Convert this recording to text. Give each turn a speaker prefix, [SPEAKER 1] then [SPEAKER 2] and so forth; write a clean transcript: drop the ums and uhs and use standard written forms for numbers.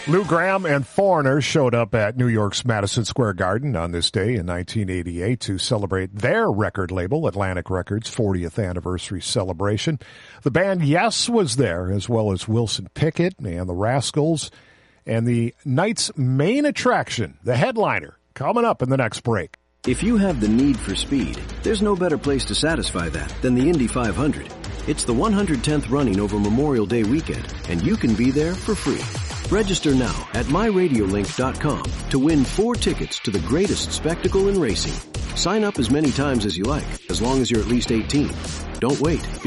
[SPEAKER 1] Lou Gramm and Foreigner showed up at New York's Madison Square Garden on this day in 1988 to celebrate their record label, Atlantic Records' 40th anniversary celebration. The band Yes was there, as well as Wilson Pickett and the Rascals. And the night's main attraction, the headliner, coming up in the next break.
[SPEAKER 2] If you have the need for speed, there's no better place to satisfy that than the Indy 500. It's the 110th running over Memorial Day weekend, and you can be there for free. Register now at myradiolink.com to win 4 tickets to the greatest spectacle in racing. Sign up as many times as you like, as long as you're at least 18. Don't wait,